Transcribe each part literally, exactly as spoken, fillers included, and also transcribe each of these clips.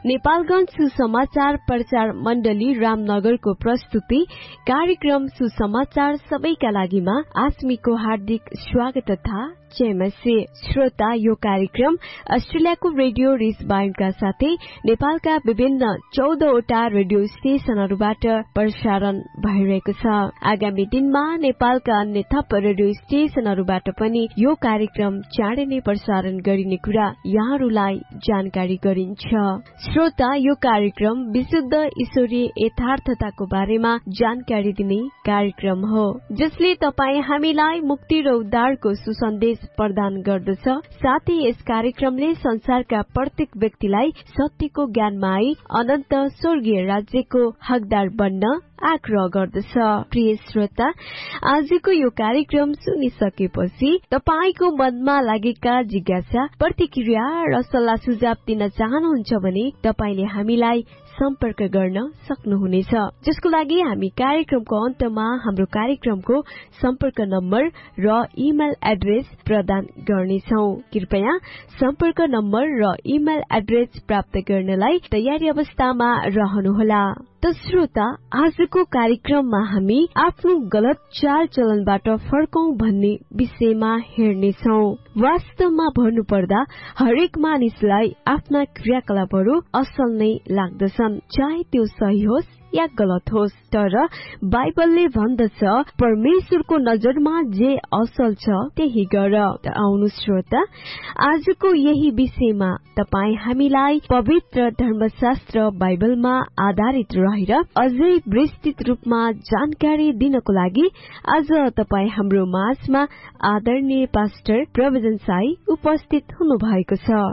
नेपालगञ्ज सुसमाचार प्रचार मण्डली रामनगरको प्रस्तुति कार्यक्रम सुसमाचार सबैका लागिमा आस्मीको हार्दिक स्वागत तथा जयमसी। श्रोता, यो कार्यक्रम अस्ट्रेलियाको रेडियो रिसबाइन्डका साथै नेपालका विभिन्न चौधवटा रेडियो स्टेशनहरूबाट प्रसारण भइरहेको छ। आगामी दिनमा नेपालका अन्य थप रेडियो स्टेशनहरूबाट पनि यो कार्यक्रम चाँडै नै प्रसारण गरिने कुरा यहाँहरूलाई जानकारी गरिन्छ। श्रोता, यो कार्यक्रम विशुद्ध ईश्वरीय यथार्थताको बारेमा जानकारी दिने कार्यक्रम हो, जसले तपाईँ हामीलाई मुक्ति र उद्धारको सुसन्देश प्रदान गर्दछ। साथै यस कार्यक्रमले संसारका प्रत्येक व्यक्तिलाई सत्यको ज्ञानमा आई अनन्त स्वर्गीय राज्यको हकदार बन्न आग्रह गर्दछ। प्रिय श्रोता, आजको यो कार्यक्रम सुनिसकेपछि तपाईको मनमा लागेका जिज्ञासा, प्रतिक्रिया र सल्लाह सुझाव दिन चाहनुहुन्छ भने तपाईले हामीलाई सम्पर्क गर्न सक्नुहुनेछ, जसको लागि हामी कार्यक्रमको अन्तमा हाम्रो कार्यक्रमको सम्पर्क नम्बर र इमेल एड्रेस प्रदान गर्नेछौ। कृपया सम्पर्क नम्बर र इमेल एड्रेस प्राप्त गर्नलाई तयारी अवस्थामा रहनुहोला। त श्रोता, आजको कार्यक्रममा हामी आफ्नो गलत चाल चलनबाट फर्कौं भन्ने विषयमा हेर्नेछौ। वास्तवमा भन्नुपर्दा हरेक मानिसलाई आफ्ना क्रियाकलापहरू असल नै लाग्दछन्, चाहे त्यो सही होस् या गलत होस्। तर बाइबलले भन्दछ परमेश्वरको नजरमा जे असल छ त्यही गर। आउनु श्रोता, आजको यही विषयमा तपाई हामीलाई पवित्र धर्मशास्त्र बाइबलमा आधारित रहेर अझै विस्तृत रूपमा जानकारी दिनको लागि आज तपाई हाम्रो माझमा आदरणीय पास्टर प्रवचन साई उपस्थित हुनु भएको छ।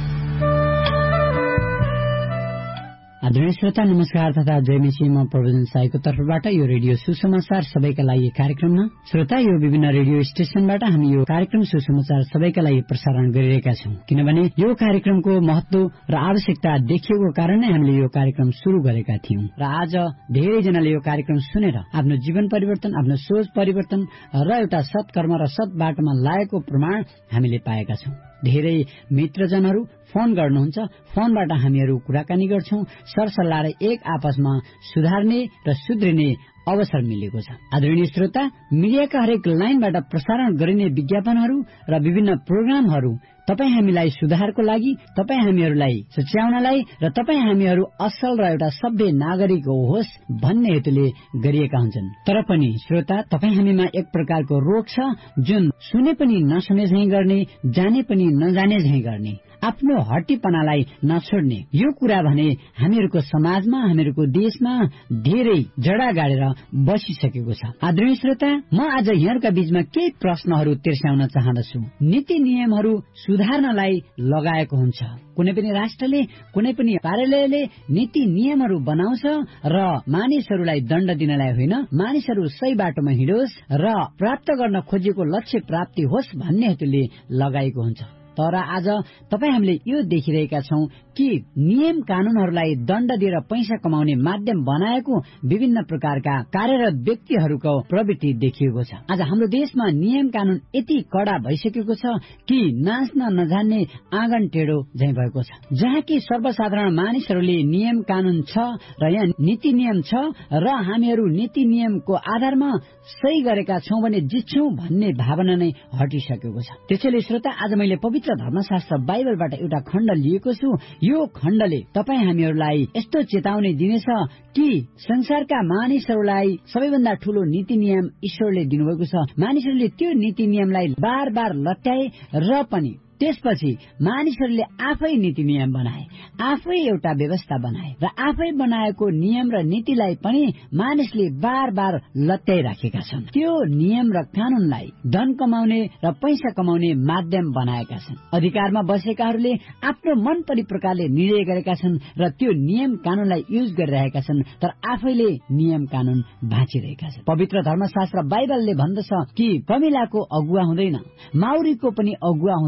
आदरणीय श्रोता, नमस्कार तथा जय मसीह। म प्रवचन साईको तर्फबाट यो रेडियो सुसमाचार सबैका लागि कार्यक्रममा श्रोता, यो विभिन्न रेडियो स्टेशनबाट हामी यो कार्यक्रम सुसमाचार सबैका लागि प्रसारण गरिरहेका छौं, किनभने यो कार्यक्रमको महत्व र आवश्यकता देखिएको कारण नै हामीले यो कार्यक्रम शुरू गरेका थियौं। र आज धेरैजनाले यो कार्यक्रम सुनेर आफ्नो जीवन परिवर्तन, आफ्नो सोच परिवर्तन र एउटा सत्कर्म र सत् बाटोमा लागेको प्रमाण हामीले पाएका छौं। धेरै मित्रजनहरू फोन गर्नुहुन्छ, फोनबाट हामीहरू कुराकानी गर्छौं, सरसल्लाह र एक आपसमा सुधार्ने र सुध्रिने अवसर मिलेको छ। आदरणीय श्रोता, मिडियाका हरेक लाइनबाट प्रसारण गरिने विज्ञापनहरू र विभिन्न प्रोग्रामहरू तपाई हामीलाई सुधारको लागि, तपाई हामीहरूलाई सच्याउनलाई र तपाई हामीहरू असल र एउटा सभ्य नागरिक होस् भन्ने हेतुले गरिएका हुन्छन्। तर पनि श्रोता, तपाई हामीमा एक प्रकारको रोग छ, जुन सुने पनि नसुने झैं गर्ने, जाने पनि नजाने झैं गर्ने, आफ्नो हट्टीपनालाई नछोड्ने। यो कुरा भने हामीहरूको समाजमा, हामीहरूको देशमा धेरै जडा गाडेर बसिसकेको छ। आदरणीय श्रोता, म आज यहाँका बीचमा केही प्रश्नहरू तिर्स्याउन चाहन्छु। नीति नियमहरू सुधार्नलाई लगाएको हुन्छ। कुनै पनि राष्ट्रले, कुनै पनि कार्यालयले नीति नियमहरू बनाउँछ र मानिसहरूलाई दण्ड दिनलाई होइन, मानिसहरू सही बाटोमा हिँडोस् र प्राप्त गर्न खोजेको लक्ष्य प्राप्ति होस् भन्ने हेतुले लगाएको हुन्छ। तर आज तपाई हामीले यो देखिरहेका छौं कि नियम कानूनहरूलाई दण्ड दिएर पैसा कमाउने माध्यम बनाएको विभिन्न प्रकारका कार्यरत व्यक्तिहरूको प्रवृत्ति देखिएको छ। आज हाम्रो देशमा नियम कानून यति कडा भइसकेको छ कि नाच्न नजान्ने आँगन टेढो झैं भएको छ, जहाँ कि सर्वसाधारण मानिसहरूले नियम कानून छ र यहाँ नीति नियम छ र हामीहरू नीति नियमको आधारमा सही गरेका छौं भने जित्छौं भन्ने भावना नै हटिसकेको छ। त्यसैले श्रोता, आज मैले पवित्र धर्मशास्त्र बाइबलबाट एउटा खण्ड लिएको छु। यो खण्डले तपाई हामीहरूलाई यस्तो चेतावनी दिनेछ कि संसारका मानिसहरूलाई सबैभन्दा ठूलो नीति नियम ईश्वरले दिनुभएको छ। मानिसहरूले त्यो नीति नियमलाई बार बार लट्याए र पनि त्यसपछि मानिसहरूले आफै नीति नियम बनाए, आफै एउटा व्यवस्था बनाए र आफै बनाएको नियम र नीतिलाई पनि मानिसले बार बार लट्याइराखेका छन्। त्यो नियम र कानूनलाई धन कमाउने र पैसा कमाउने माध्यम बनाएका छन्। अधिकारमा बसेकाहरूले आफ्नो मन परी प्रकारले निर्णय गरेका छन् र त्यो नियम कानूनलाई युज गरिरहेका छन्, तर आफैले नियम कानून भाँचिरहेका छन्। पवित्र धर्मशास्त्र बाइबलले भन्दछ कि कमिलाको अगुवा हुँदैन, माउरीको पनि अगुवा हुँदैन,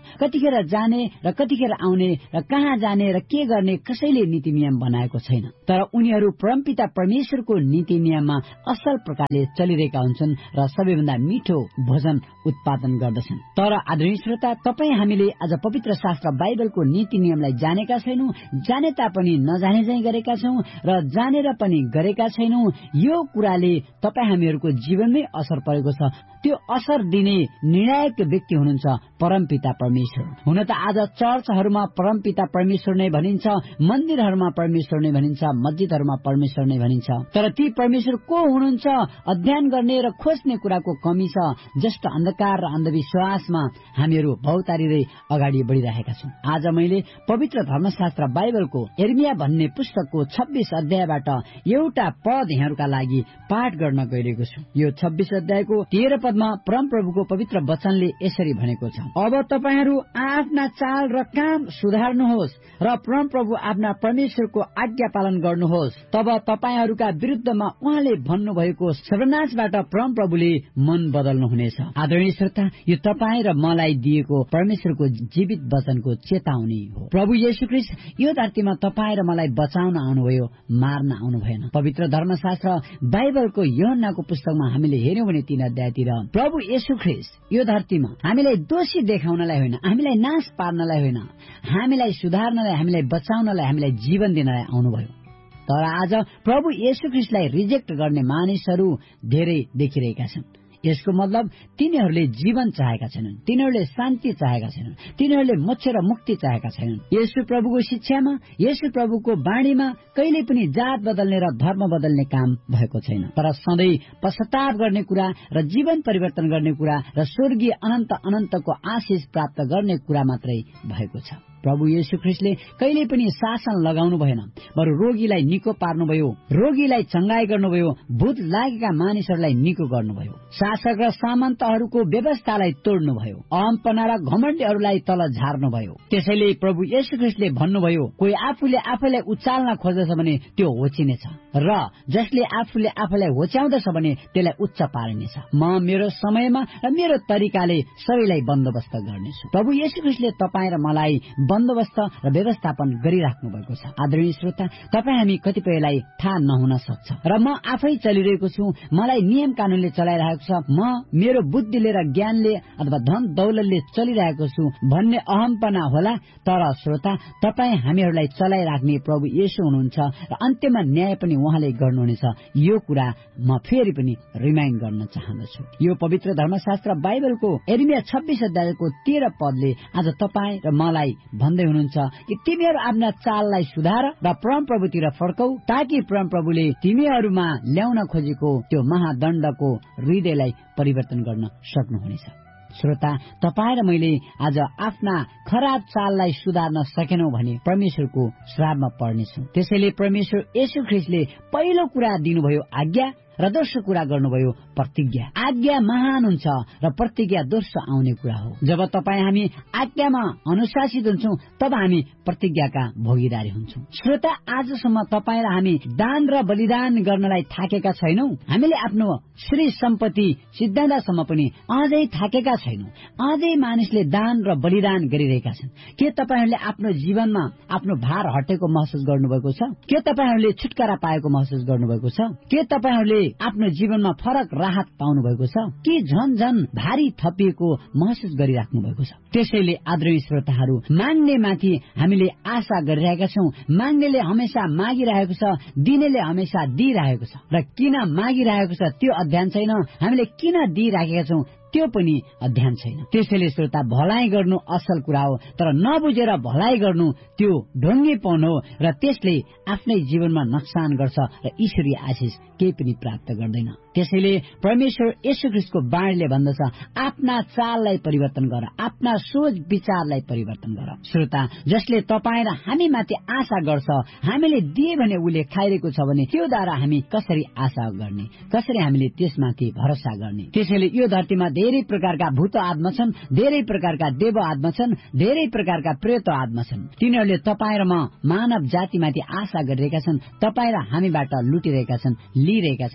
कतिखेर जाने र कतिखेर आउने र कहाँ जाने र के गर्ने कसैले नीति नियम बनाएको छैन। तर उनीहरू परमपिता परमेश्वरको नीति नियममा असल प्रकारले चलिरहेका हुन्छन् र सबैभन्दा मिठो भोजन उत्पादन गर्दछन्। तर आदरणीय श्रोता, तपाईँ हामीले आज पवित्र शास्त्र बाइबलको नीति नियमलाई जानेका छैनौं, जाने तापनि नजाने चाहिँ गरेका छौं र जानेर पनि गरेका छैनौं। यो कुराले तपाईँ हामीहरूको जीवनमै असर परेको छ। त्यो असर दिने निर्णायक व्यक्ति हुनुहुन्छ परमपिता परमेश्वर। हुन त आज चर्चहरूमा परमपिता परमेश्वर नै भनिन्छ, मन्दिरहरूमा परमेश्वर नै भनिन्छ, मस्जिदहरूमा परमेश्वर नै भनिन्छ। तर ती परमेश्वर को हुनुहुन्छ अध्ययन गर्ने र खोज्ने कुराको कमी छ। जस्ट अन्धकार र अन्धविश्वासमा हामीहरू भौतारिँदै अगाडि बढ़िरहेका छौं। आज मैले पवित्र धर्मशास्त्र बाइबलको यिर्मया भन्ने पुस्तकको छब्बीस अध्यायबाट एउटा पद यहाँहरूका लागि पाठ गर्न गइरहेको छु। यो छब्बीस अध्यायको तेह्र पदमा परमप्रभुको पवित्र वचनले यसरी भनेको छ, अब तपाईहरू आफ्ना चाल र काम सुधार्नुहोस् र परमप्रभु आफ्ना परमेश्वरको आज्ञा पालन गर्नुहोस्। तब तपाईहरूका विरुद्धमा उहाँले भन्नुभएको सर्वनाशबाट परमप्रभुले मन बदल्नुहुनेछ। आदरणीय श्रोता, यो तपाईँ र मलाई दिएको परमेश्वरको जीवित वचनको चेतावनी हो। प्रभु येशू ख्रीष्ट यो धरतीमा तपाईँ र मलाई बचाउन आउनुभयो, मार्न आउनु भएन। पवित्र धर्मशास्त्र बाइबलको यूहन्नाको पुस्तकमा हामीले हेर्यौं भने तीन अध्यायतिर प्रभु येशू ख्रीष्ट यो धरतीमा हामीलाई दोषी देखाउनलाई होइन, हामीलाई नाश पार्नलाई होइन, हामीलाई सुधार्नलाई, हामीलाई बचाउनलाई, हामीलाई जीवन दिनलाई आउनुभयो। तर आज प्रभु येशू ख्रीष्टलाई रिजेक्ट गर्ने मानिसहरू धेरै देखिरहेका छन्। यसको मतलब तिनीहरूले जीवन चाहेका छैनन्, तिनीहरूले शान्ति चाहेका छैनन्, तिनीहरूले मोक्ष र मुक्ति चाहेका छैनन्। येशू प्रभुको शिक्षामा, येशू प्रभुको बाणीमा कहिले पनि जात बदल्ने र धर्म बदल्ने काम भएको छैन। तर सधैँ पश्चाताप गर्ने कुरा र जीवन परिवर्तन गर्ने कुरा र स्वर्गीय अनन्त अनन्तको आशिष प्राप्त गर्ने कुरा मात्रै भएको छ। प्रभु येशू ख्रीष्टले कहिले पनि शासन लगाउनु भएन, बरु रोगीलाई निको पार्नुभयो, रोगीलाई चंगाई गर्नुभयो, भूत लागेका मानिसहरूलाई निको गर्नुभयो, शासक र सामन्तहरूको व्यवस्थालाई तोड्नुभयो, अहम्पना र घमण्डीहरूलाई तल झार्नुभयो। त्यसैले प्रभु येशू ख्रीष्टले भन्नुभयो, कोही आफूले आफैलाई उचाल्न खोज्दछ भने त्यो होचिनेछ र जसले आफूले आफैलाई होच्याउँदछ भने त्यसलाई उच्च पारिनेछ। म मेरो समयमा र मेरो तरिकाले सबैलाई बन्दोबस्त गर्नेछु। प्रभु येशू ख्रीष्टले तपाईँ र मलाई बन्दोबस्त र व्यवस्थापन गरिराख्नु भएको छ। आदरणीय श्रोता, तपाईँ हामी कतिपयलाई थाहा नहुन सक्छ र म आफै चलिरहेको छु, मलाई नियम कानूनले चलाइरहेको छ, म मेरो बुद्धिले र ज्ञानले अथवा धन दौलतले चलिरहेको छु भन्ने अहम्पना होला। तर श्रोता, तपाईँ हामीहरूलाई चलाइराख्ने प्रभु येशू हुनुहुन्छ र अन्त्यमा न्याय पनि उहाँले गर्नुहुनेछ। यो कुरा म फेरि पनि रिमाइन्ड गर्न चाहन्छु। यो पवित्र धर्मशास्त्र बाइबलको यिर्मया छब्बीस अध्यायको तेह्र पदले आज तपाईँ र मलाई भन्दै हुनुहुन्छ कि तिमीहरू आफ्ना चाललाई सुधार र परमप्रभुतिर फर्कौ, ताकि परमप्रभुले तिमीहरूमा ल्याउन खोजेको त्यो महादण्डको हृदयलाई परिवर्तन गर्न सक्नुहुनेछ। श्रोता, तपाईँ र मैले आज आफ्ना खराब चाललाई सुधार्न सकेनौं भने परमेश्वरको श्रापमा पर्नेछौं। त्यसैले परमेश्वर येशू ख्रीष्टले पहिलो कुरा दिनुभयो आज्ञा र दोस्रो कुरा गर्नुभयो प्रतिज्ञा। आज्ञा महान हुन्छ र प्रतिज्ञा दोस्रो आउने कुरा हो। जब तपाईँ हामी आज्ञामा अनुशासित हुन्छौं तब हामी प्रतिज्ञाका भोगीदारी हुन्छौं। श्रोता, आजसम्म तपाईँ र हामी दान र बलिदान गर्नलाई थाकेका छैनौं। हामीले आफ्नो श्री सम्पत्ति सिद्धान्तसम्म पनि अझै थाकेका छैनौं। अझै मानिसले दान र बलिदान गरिरहेका छन्। के तपाईहरूले आफ्नो जीवनमा आफ्नो भार हटेको महसुस गर्नुभएको छ? के तपाईहरूले छुटकारा पाएको महसुस गर्नुभएको छ? के तपाईहरूले आफ्नो जीवनमा फरक राहत पाउनु भएको छ कि झन झन भारी थपिएको महसुस गरिराख्नु भएको छ? त्यसैले आदरणीय श्रोताहरू, माग्ने माथि हामीले आशा गरिरहेका छौं। माग्नेले हमेशा मागिरहेको छ, दिनेले हमेशा दिइरहेको छ। र किन मागिरहेको छ त्यो अध्ययन छैन, हामीले किन दिइराखेका छौं त्यो पनि अध्ययन छैन। त्यसैले श्रोता, भलाइ गर्नु असल कुरा हो, तर नबुझेर भलाइ गर्नु त्यो ढोंगीपन हो र त्यसले आफ्नै जीवनमा नोक्सान गर्छ र ईश्वरीय आशिष केही पनि प्राप्त गर्दैन। त्यसैले परमेश्वर येशू ख्रीष्टको बाणीले भन्दछ, आफ्ना चाललाई परिवर्तन गर, आफ्ना सोच विचारलाई परिवर्तन गर। श्रोता, जसले तपाईँ र हामी माथि आशा गर्छ, हामीले दिए भने उसले खाइरहेको छ भने त्यो द्वारा हामी कसरी आशा गर्ने, कसरी हामीले त्यसमाथि भरोसा गर्ने? त्यसैले यो धरतीमा धेरै प्रकारका भूत आत्मा छन्, धेरै प्रकारका देव आत्मा छन्, धेरै प्रकारका प्रेत आत्मा छन्। तिनीहरूले तपाईँ र म मानव जातिमाथि आशा गरिरहेका छन्, तपाईँ र हामीबाट लुटिरहेका छन्, लिइरहेका छन्,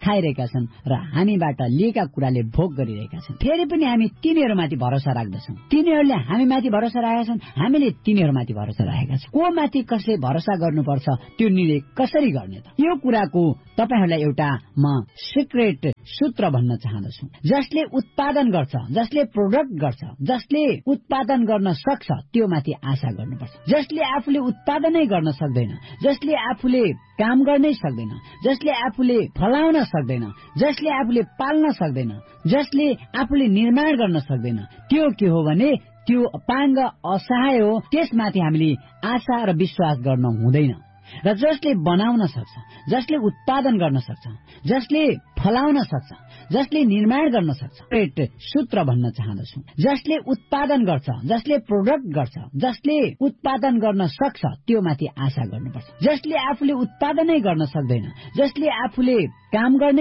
खाइरहेका छन् र हामीबाट लिएका कुराले भोग गरिरहेका छन्। फेरि पनि हामी तिनीहरूमाथि भरोसा राख्दछौँ। तिनीहरूले हामीमाथि भरोसा राखेका छन्, हामीले तिनीहरूमाथि भरोसा राखेका छौँ। को माथि कसले भरोसा गर्नुपर्छ त्यो निर्णय कसरी गर्ने त? यो कुराको तपाईहरूलाई एउटा म सिक्रेट सूत्र भन्न चाहन्छु। जसले उत्पादन गर्छ, जसले प्रोडक्ट गर्छ, जसले उत्पादन गर्न सक्छ त्यो माथि आशा गर्नुपर्छ। जसले आफूले उत्पादनै गर्न सक्दैन, जसले आफूले काम गर्नै सक्दैन, जसले आफूले फलाउन सक्दैन, जसले आफूले पाल्न सक्दैन, जसले आफूले निर्माण गर्न सक्दैन, त्यो के हो भने त्यो अपाङ्ग असहाय हो। त्यसमाथि हामीले आशा र विश्वास गर्न हुँदैन। र जसले बनाउन सक्छ, जसले उत्पादन गर्न सक्छ, जसले फलाउन सक्छ, जसले निर्माण गर्न सक्छ, एक सूत्र भन्न चाहन्छु। जसले उत्पादन गर्छ, जसले प्रोडक्ट गर्छ, जसले उत्पादन गर्न सक्छ त्यो माथि आशा गर्नुपर्छ। जसले आफूले उत्पादनै गर्न सक्दैन, जसले आफूले काम गर्ने